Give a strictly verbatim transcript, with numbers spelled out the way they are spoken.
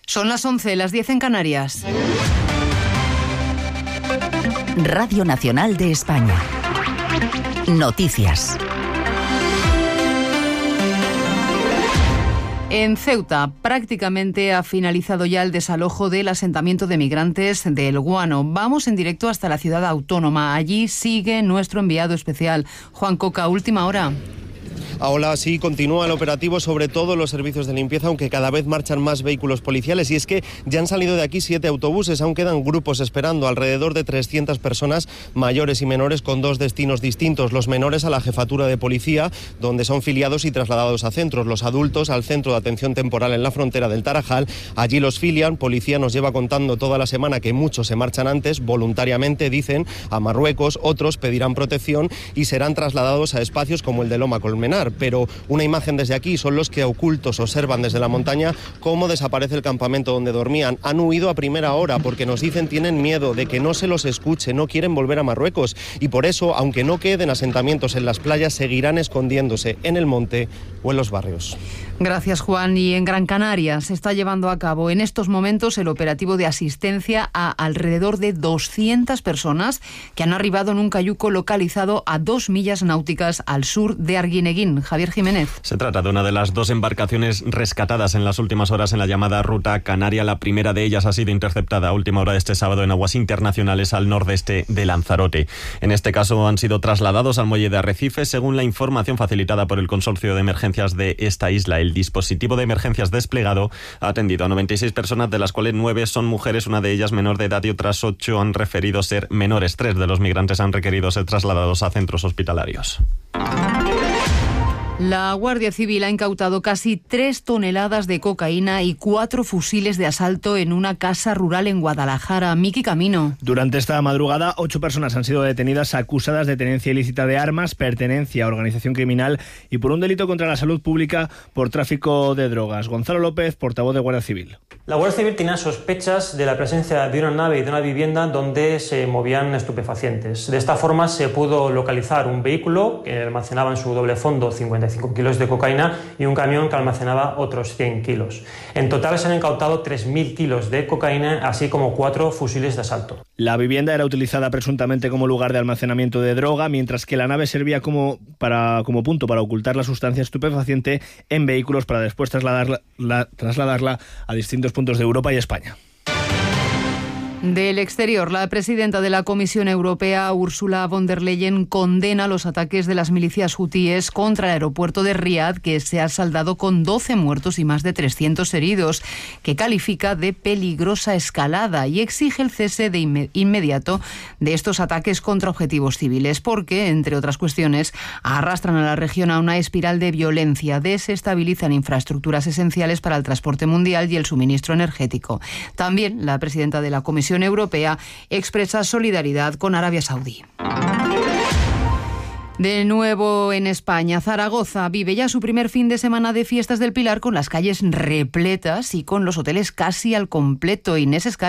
Son las once, las diez en Canarias. Radio Nacional de España. Noticias. En Ceuta prácticamente ha finalizado ya el desalojo del asentamiento de migrantes del Guano. Vamos en directo hasta la ciudad autónoma. Allí sigue nuestro enviado especial, Juan Coca. Última hora. Ahora sí continúa el operativo, sobre todo los servicios de limpieza, aunque cada vez marchan más vehículos policiales. Y es que ya han salido de aquí siete autobuses, aún quedan grupos esperando, alrededor de trescientas personas, mayores y menores, con dos destinos distintos. Los menores a la jefatura de policía, donde son filiados y trasladados a centros. Los adultos al centro de atención temporal en la frontera del Tarajal. Allí los filian. Policía nos lleva contando toda la semana que muchos se marchan antes, voluntariamente, dicen, a Marruecos. Otros pedirán protección y serán trasladados a espacios como el de Loma Colmenar. Pero una imagen desde aquí son los que ocultos observan desde la montaña cómo desaparece el campamento donde dormían. Han huido a primera hora porque nos dicen tienen miedo de que no se los escuche, no quieren volver a Marruecos y por eso, aunque no queden asentamientos en las playas, seguirán escondiéndose en el monte o en los barrios. Gracias, Juan. Y en Gran Canaria se está llevando a cabo en estos momentos el operativo de asistencia a alrededor de doscientas personas que han arribado en un cayuco localizado a dos millas náuticas al sur de Arguineguín. Javier Jiménez. Se trata de una de las dos embarcaciones rescatadas en las últimas horas en la llamada Ruta Canaria. La primera de ellas ha sido interceptada a última hora de este sábado en aguas internacionales al nordeste de Lanzarote. En este caso han sido trasladados al muelle de Arrecife, según la información facilitada por el Consorcio de Emergencias de esta isla. El dispositivo de emergencias desplegado ha atendido a noventa y seis personas, de las cuales nueve son mujeres, una de ellas menor de edad y otras ocho han referido ser menores. Tres de los migrantes han requerido ser trasladados a centros hospitalarios. La Guardia Civil ha incautado casi tres toneladas de cocaína y cuatro fusiles de asalto en una casa rural en Guadalajara. Miki Camino. Durante esta madrugada, ocho personas han sido detenidas acusadas de tenencia ilícita de armas, pertenencia a organización criminal y por un delito contra la salud pública por tráfico de drogas. Gonzalo López, portavoz de Guardia Civil. La Guardia Civil tenía sospechas de la presencia de una nave y de una vivienda donde se movían estupefacientes. De esta forma se pudo localizar un vehículo que almacenaba en su doble fondo cincuenta y cinco kilos de cocaína y un camión que almacenaba otros cien kilos. En total se han incautado tres mil kilos de cocaína, así como cuatro fusiles de asalto. La vivienda era utilizada presuntamente como lugar de almacenamiento de droga, mientras que la nave servía como, para, como punto para ocultar la sustancia estupefaciente en vehículos para después trasladarla, la, trasladarla a distintos puntos de Europa y España. Del exterior, la presidenta de la Comisión Europea, Ursula von der Leyen, condena los ataques de las milicias hutíes contra el aeropuerto de Riad, que se ha saldado con doce muertos y más de trescientos heridos, que califica de peligrosa escalada y exige el cese de inmediato de estos ataques contra objetivos civiles, porque, entre otras cuestiones, arrastran a la región a una espiral de violencia, desestabilizan infraestructuras esenciales para el transporte mundial y el suministro energético. También la presidenta de la Comisión Europea expresa solidaridad con Arabia Saudí. De nuevo en España, Zaragoza vive ya su primer fin de semana de fiestas del Pilar con las calles repletas y con los hoteles casi al completo. Inés Escari.